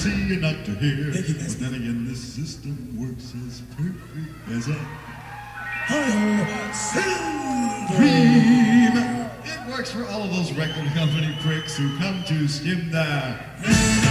see and not to hear. Thank you, guys. But then again, this system works as perfect as a dream. It works for all of those record company pricks who come to skim the